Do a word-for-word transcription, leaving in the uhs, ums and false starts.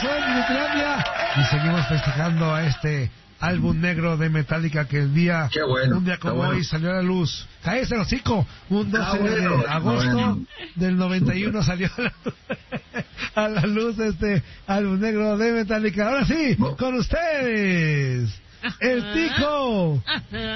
regreso en Minutelandia y seguimos festejando a este álbum negro de Metallica que el día, bueno, un día como bueno. hoy salió a la luz. Cállese el hocico, un doce bueno, de agosto bueno. del noventa y uno salió a la, a la luz este álbum negro de Metallica. Ahora sí, con ustedes, el Tico.